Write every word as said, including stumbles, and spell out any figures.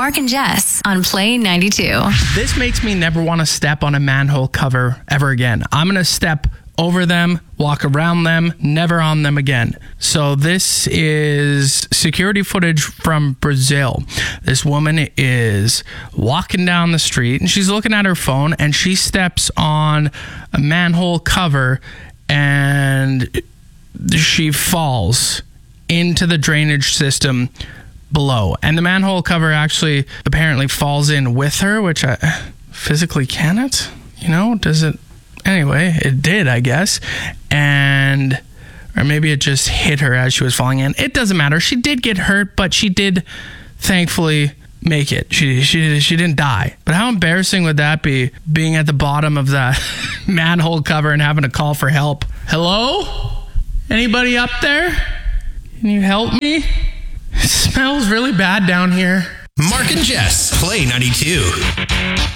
Mark and Jess on Play ninety-two. This makes me never want to step on a manhole cover ever again. I'm going to step over them, walk around them, never on them again. So this is security footage from Brazil. This woman is walking down the street and she's looking at her phone and she steps on a manhole cover and she falls into the drainage system below. And the manhole cover actually apparently falls in with her, which I physically cannot, you know, does it? Anyway, it did, I guess. And, or maybe it just hit her as she was falling in. It doesn't matter. She did get hurt, but she did thankfully make it. She she she didn't die. But how embarrassing would that be, being at the bottom of that manhole cover and having to call for help? Hello? Anybody up there? Can you help me? It smells really bad down here. Mark and Jess, Play ninety-two.